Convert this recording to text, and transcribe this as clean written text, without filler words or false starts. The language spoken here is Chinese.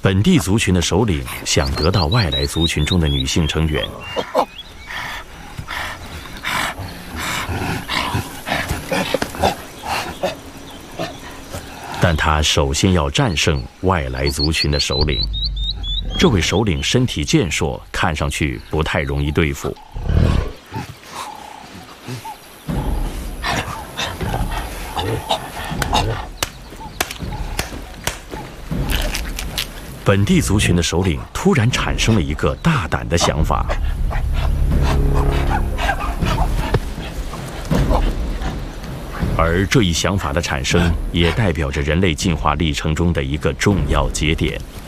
本地族群的首领想得到外来族群中的女性成员，但他首先要战胜外来族群的首领。这位首领身体健硕，看上去不太容易对付。本地族群的首领突然产生了一个大胆的想法，而这一想法的产生，也代表着人类进化历程中的一个重要节点。